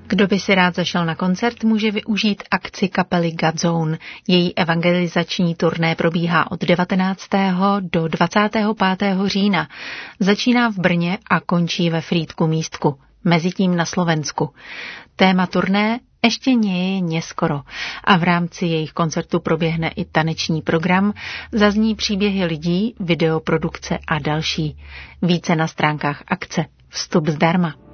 Kdo by si rád zašel na koncert, může využít akci kapely Godzone. Její evangelizační turné probíhá od 19. do 25. října. Začíná v Brně a končí ve Frýdku Místku, mezitím na Slovensku. Téma turné ještě nie je neskoro a v rámci jejich koncertu proběhne i taneční program, zazní příběhy lidí, videoprodukce a další. Více na stránkách akce. Vstup zdarma.